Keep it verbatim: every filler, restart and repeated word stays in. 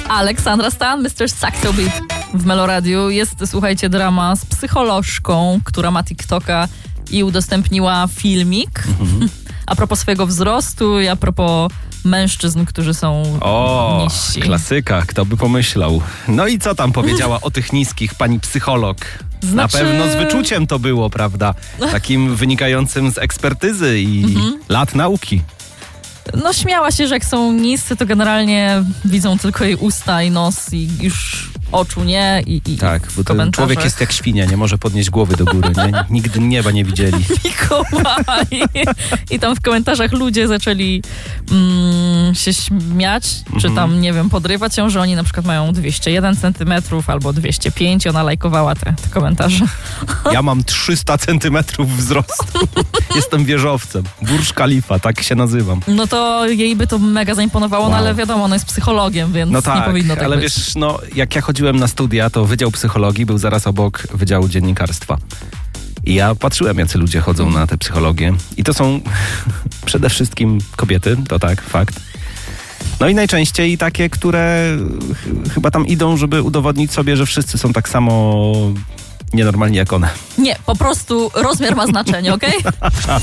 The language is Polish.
Aleksandra Stan, mister Saxo Beat. W Meloradiu jest, słuchajcie, drama z psycholożką, która ma TikToka i udostępniła filmik mhm. a propos swojego wzrostu i a propos mężczyzn, którzy są o, niżsi. Klasyka, kto by pomyślał. No i co tam powiedziała o tych niskich pani psycholog? Znaczy... Na pewno z wyczuciem to było, prawda? Takim wynikającym z ekspertyzy i mhm. lat nauki. No śmiała się, że jak są niscy, to generalnie widzą tylko jej usta i nos i już oczu nie i, i tak, bo ten człowiek jest jak świnia, nie może podnieść głowy do góry, nie? Nigdy nieba nie widzieli. Mikołaj. I tam w komentarzach ludzie zaczęli mm, się śmiać, mm-hmm. czy tam, nie wiem, podrywać ją, że oni na przykład mają dwieście jeden centymetrów albo dwieście pięć, ona lajkowała te, te komentarze. Ja mam trzysta centymetrów wzrostu. Jestem wieżowcem. Burj Khalifa, tak się nazywam. No to jej by to mega zaimponowało, wow. no ale wiadomo, ona jest psychologiem, więc no tak, nie powinno tak ale być. Wiesz, no jak ja chodziłem na studia, to Wydział Psychologii był zaraz obok Wydziału Dziennikarstwa. I ja patrzyłem, jacy ludzie chodzą na tę psychologię. I to są przede wszystkim kobiety, to tak, fakt. No i najczęściej takie, które ch- chyba tam idą, żeby udowodnić sobie, że wszyscy są tak samo nienormalni jak one. Nie, po prostu rozmiar ma znaczenie, okej? Okay?